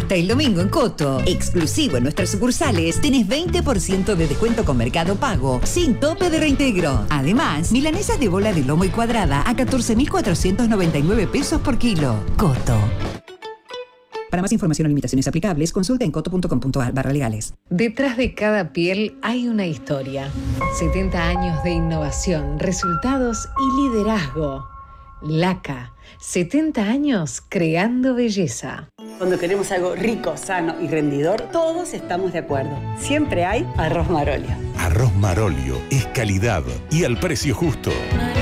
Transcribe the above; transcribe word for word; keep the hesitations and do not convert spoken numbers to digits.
hasta el domingo en Coto. Exclusivo en nuestras sucursales, tenés veinte por ciento de descuento con Mercado Pago, sin tope de reintegro. Además, milanesas de bola de lomo y cuadrada a catorce mil cuatrocientos noventa y nueve pesos por kilo. Coto. Para más información o limitaciones aplicables, consulta en coto.com.ar barra legales. Detrás de cada piel hay una historia. setenta años de innovación, resultados y liderazgo. Laca, setenta años creando belleza. Cuando queremos algo rico, sano y rendidor, todos estamos de acuerdo. Siempre hay arroz Marolio. Arroz Marolio es calidad y al precio justo.